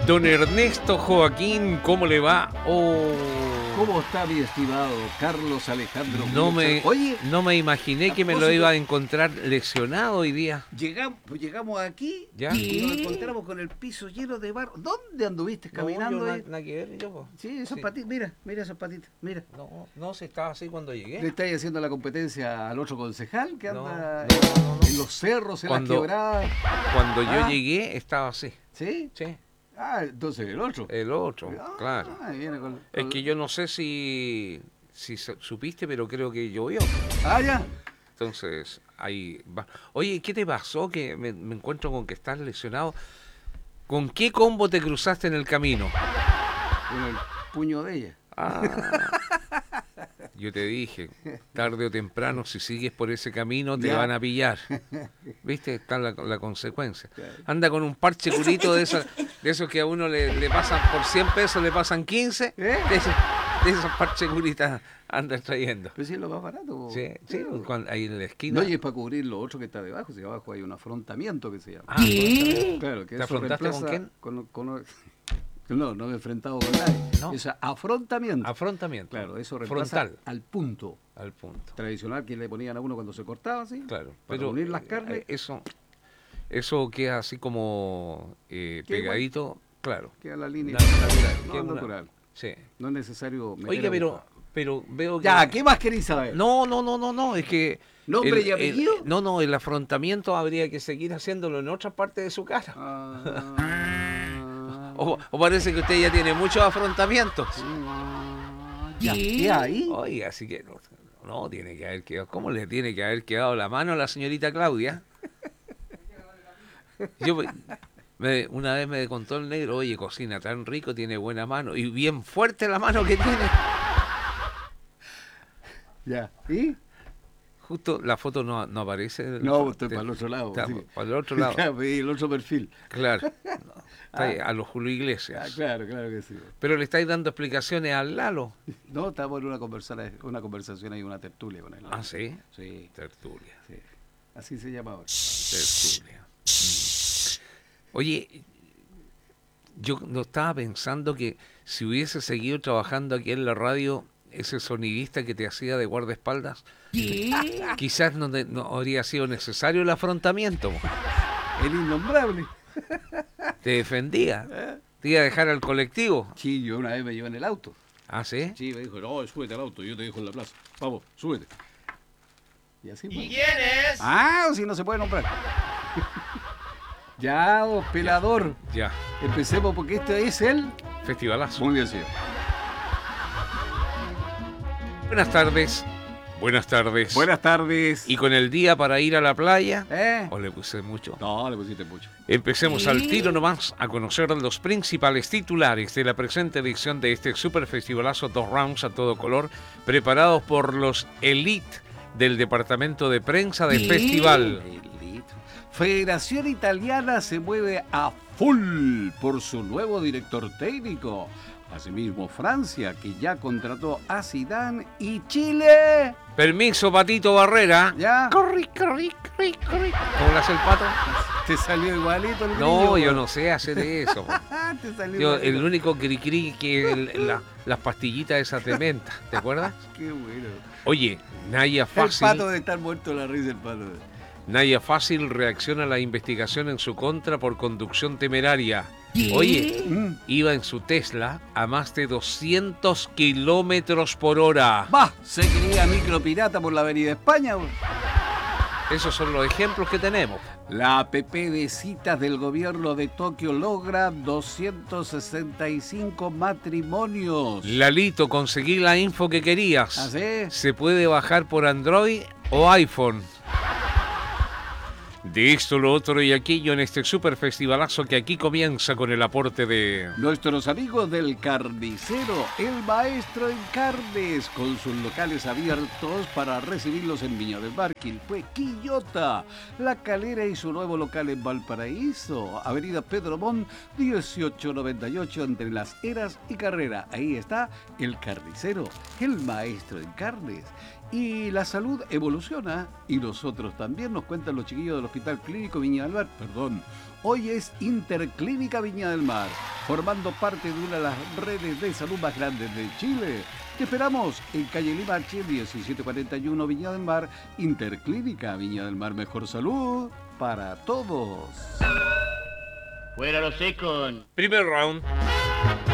Don Ernesto Joaquín, ¿cómo le va? ¿Cómo está mi estimado Carlos Alejandro? Oye, no me imaginé que me lo iba a encontrar lesionado hoy día. Llegamos aquí ¿Ya? Y nos encontramos con el piso lleno de barro. ¿Dónde anduviste caminando? Nada que ver, yo. Sí, esas Sí. patitas, mira esas patitas, mira. No, se estaba así cuando ¿Le llegué. estáis haciendo la competencia al otro concejal que No, anda no. en los cerros, en las quebradas? Cuando yo llegué, estaba así. ¿Sí? Sí, Entonces el otro. el otro, claro. Viene con... Es que yo no sé si supiste, pero creo que llovió. Ya. Entonces, ahí va. Oye, ¿qué te pasó? Que me encuentro con que estás lesionado. ¿Con qué combo te cruzaste en el camino? Con el puño de ella. Yo te dije, tarde o temprano, si sigues por ese camino, te Ya. van a pillar. ¿Viste? Está la consecuencia. Claro. Anda con un parche curito de esos que a uno le pasan por 100 pesos, le pasan 15. De esos parches curitas anda trayendo. Pero sí es lo más barato. Sí, ahí en la No, esquina. y es para cubrir lo otro que está debajo. Si abajo hay un afrontamiento que se llama. Claro, que ¿Te eso afrontaste con reemplaza quién? No me he enfrentado con nadie. No. Es afrontamiento. Afrontamiento. Claro, eso reemplaza Frontal. al punto Al punto. tradicional que le ponían a uno cuando se cortaba, ¿sí? Claro. Para Pero unir las carnes. eso queda así como pegadito, claro. Queda la línea Natural. No, queda natural. Sí. No es necesario meter Oiga, aguja. pero veo que... Ya, ¿qué más queréis saber? No, es que... ¿Nombre y apellido? No, el afrontamiento habría que seguir haciéndolo en otra parte de su cara. O parece que usted ya tiene muchos afrontamientos. Ya, ¿qué hay? Oiga, así que no tiene que haber quedado. ¿Cómo le tiene que haber quedado la mano a la señorita Claudia? Una vez me contó el negro, oye, cocina tan rico, tiene buena mano y bien fuerte la mano que tiene. Ya, ¿y? Justo la foto no aparece. No, estoy para el otro lado. Está Sí. para el otro lado. Claro, el otro perfil. Claro. Está ahí, a los Julio Iglesias. Claro que sí. Pero le estáis dando explicaciones al Lalo. No, estamos en una conversación ahí, una tertulia con él. Ah, ¿sí? Sí, Tertulia. sí. Así se llama ahora. Tertulia. Oye, yo no estaba pensando que si hubiese seguido trabajando aquí en la radio, ese sonidista que te hacía de guardaespaldas, quizás no habría sido necesario el afrontamiento. El innombrable. Te defendía. Te iba a dejar al colectivo. Sí, yo una vez me llevé en el auto. ¿Ah, sí? Sí, me dijo, no, súbete al auto, yo te dejo en la plaza. Vamos, súbete. Y así fue. ¿Y quién es? O si no se puede nombrar. Ya, pelador. Ya. Empecemos porque este es el... Festivalazo. Muy bien, señor. Buenas tardes. Buenas tardes. Buenas tardes. Y con el día para ir a la playa. ¿O le puse mucho? No, le pusiste mucho. Empecemos al tiro nomás a conocer los principales titulares de la presente edición de este Super Festivalazo 2 rounds a todo color, preparados por los elite del departamento de prensa del festival. Federación Italiana se mueve a full por su nuevo director técnico. Asimismo, Francia, que ya contrató a Zidane, y Chile. Permiso, Patito Barrera. Ya. Corri. ¿Cómo le hace el pato? Te salió igualito el No, grillo, yo no sé hacer eso. Te salió Yo, igualito. el único cri-cri que las pastillitas esas de menta, ¿te acuerdas? Qué bueno. Oye, Naya El Fácil. pato de estar muerto de la risa, el pato. Naya Fácil reacciona a la investigación en su contra por conducción temeraria. Oye, iba en su Tesla a más de 200 kilómetros por hora. ¡Bah! Se creía micropirata por la avenida España. Esos son los ejemplos que tenemos. La APP de citas del gobierno de Tokio logra 265 matrimonios. Lalito, conseguí la info que querías. ¿Ah, sí? Se puede bajar por Android o iPhone. De esto, lo otro y aquello en este super festivalazo que aquí comienza con el aporte de... Nuestros amigos del Carnicero, el maestro en carnes, con sus locales abiertos para recibirlos en Viña del Mar, Quilpué, Quillota, La Calera y su nuevo local en Valparaíso, Avenida Pedro Montt, 1898, entre Las Heras y Carrera. Ahí está el Carnicero, el maestro en carnes. Y la salud evoluciona y nosotros también, nos cuentan los chiquillos del Hospital Clínico Viña del Mar. Hoy es Interclínica Viña del Mar. formando parte de una de las redes de salud más grandes de Chile. Te esperamos en calle Limache, 1741 Viña del Mar, Interclínica Viña del Mar, mejor salud para todos. Fuera los secos. Primer round.